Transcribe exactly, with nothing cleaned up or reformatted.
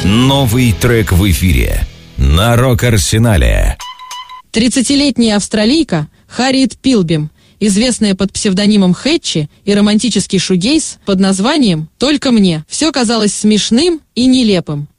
Новый трек в эфире на Рок-Арсенале. тридцатилетняя австралийка Харриет Пилбим, известная под псевдонимом Хэтчи, и романтический шугейз под названием «Только мне». Все казалось смешным и нелепым.